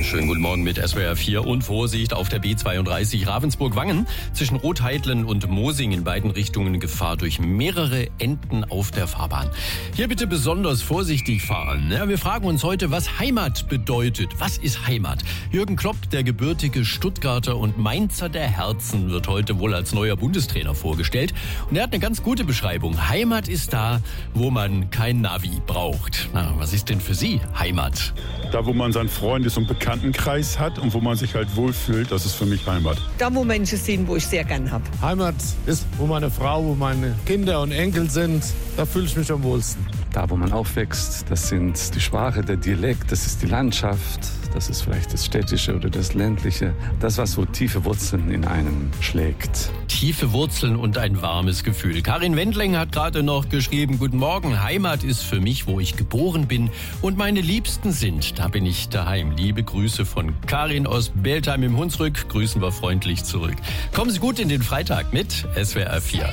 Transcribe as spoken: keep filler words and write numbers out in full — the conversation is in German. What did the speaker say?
Schönen guten Morgen mit S W R vier und Vorsicht auf der B zweiunddreißig Ravensburg-Wangen. Zwischen Rotheidlen und Mosing in beiden Richtungen Gefahr durch mehrere Enten auf der Fahrbahn. Hier bitte besonders vorsichtig fahren. Ja, wir fragen uns heute, was Heimat bedeutet. Was ist Heimat? Jürgen Klopp, der gebürtige Stuttgarter und Mainzer der Herzen, wird heute wohl als neuer Bundestrainer vorgestellt. Und er hat eine ganz gute Beschreibung. Heimat ist da, wo man kein Navi braucht. Na, was ist denn für Sie Heimat? Da, wo man seinen Freundes- und Bekanntenkreis hat und wo man sich halt wohlfühlt, das ist für mich Heimat. Da, wo Menschen sind, wo ich sehr gern habe. Heimat ist, wo meine Frau, wo meine Kinder und Enkel sind. Da fühle ich mich am wohlsten. Da, wo man aufwächst, das sind die Sprache, der Dialekt, das ist die Landschaft, das ist vielleicht das Städtische oder das Ländliche. Das, was so tiefe Wurzeln in einem schlägt. Tiefe Wurzeln und ein warmes Gefühl. Karin Wendling hat gerade noch geschrieben, guten Morgen, Heimat ist für mich, wo ich geboren bin und meine Liebsten sind. Da bin ich daheim. Liebe Grüße von Karin aus Beltheim im Hunsrück. Grüßen wir freundlich zurück. Kommen Sie gut in den Freitag mit S W R vier.